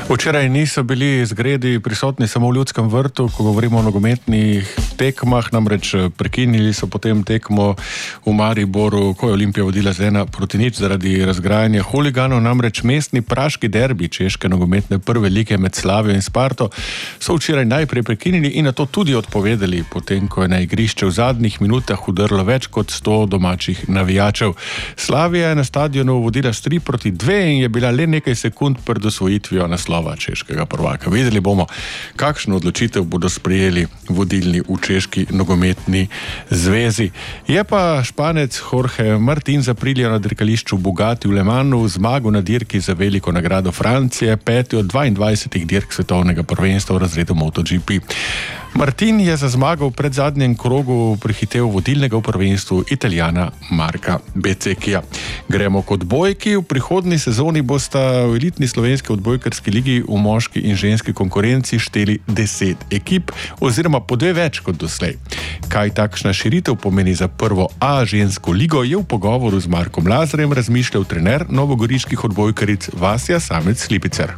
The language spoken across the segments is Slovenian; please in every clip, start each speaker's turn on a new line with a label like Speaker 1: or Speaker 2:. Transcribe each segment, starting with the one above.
Speaker 1: Včeraj niso bili zgredi prisotni samo v Ljudskem vrtu, ko govorimo o nogometnih tekmah, namreč prekinili so potem tekmo v Mariboru, ko je Olimpija vodila z 1-0 zaradi razgrajanja huliganov, namreč mestni praški derbi češke nogometne prve lige med Slavijo in Sparto so včeraj najprej prekinili in nato tudi odpovedali, potem ko je na igrišče v zadnjih minutah udrlo več kot 100 domačih navijačev. Slavija je na stadionu vodila s 3-2 in je bila le nekaj sekund pred osvojitvijo naslova češkega prvaka. Videli bomo, kakšno odločitev bodo sprejeli vodilni v češki nogometni zvezi. Je pa Španec Jorge Martin z aprilja na dirkališču Bugatti v Le Mansu zmagal na dirki za veliko nagrado Francije, 5. od 22 dirk svetovnega prvenstva v razredu MotoGP. Martin je za zmago v predzadnjem krogu prehitel vodilnega v prvenstvu Italijana Marka Bezzecchija. Gremo k odbojki. V prihodnji sezoni bosta v elitni slovenski odbojkarski ligi v moški in ženski konkurenci šteli 10 ekip oziroma po 2 več kot doslej. Kaj takšna širitev pomeni za prvo A žensko ligo, je v pogovoru z Markom Lazarjem razmišljal trener novogoriških odbojkaric Vasja Samec-Lipicer.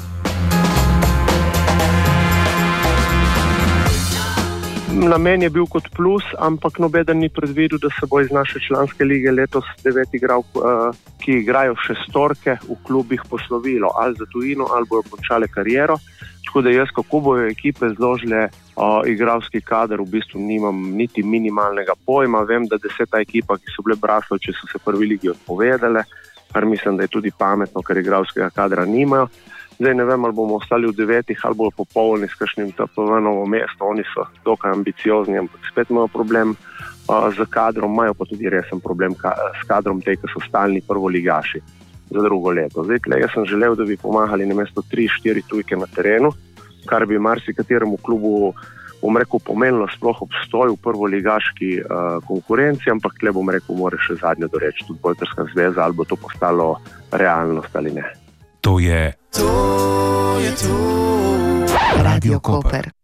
Speaker 2: Namen je bil kot plus, ampak nobeden ni predvidel, da se bo iz naše članske lige letos 9 igralk, ki igrajo šestorke v klubih, poslovilo ali za tujino ali bojo končale kariero. Tako da jaz, kako bojo ekipe zložile igralski kader, v bistvu nimam niti minimalnega pojma. Vem, da 10 ekipa, ki so bile Braslovče, so se prvi ligi odpovedale, kar mislim, da je tudi pametno, ker igralskega kadra nimajo. Zdaj ne vem, ali bomo ostali v 9 ali bojo popolni s kakšnim Novo mesto. Oni so dokaj ambiciozni, ampak spet imajo problem z kadrom, imajo pa tudi resen problem s kadrom te, ki so stalni prvoligaši za drugo leto. Zdaj, jaz sem želel, da bi pomagali namesto 3-4 tujke na terenu, kar bi marsikateremu klubu, bom rekel, pomenilo sploh obstoj v prvoligaški konkurenci, ampak tle, bom rekel, mora še zadnjo doreči tudi Odbojkarska zveza, ali bo to postalo realnost ali ne.
Speaker 3: To je
Speaker 4: Radio Koper.